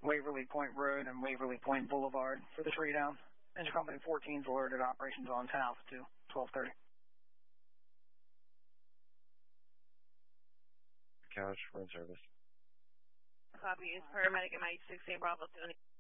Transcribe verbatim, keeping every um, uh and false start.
Waverly Point Road and Waverly Point Boulevard for the tree down. Engine Company fourteen is alerted operations on south to twelve thirty. Couch, road service. Copy is paramedic at ninety-six Saint Bravo,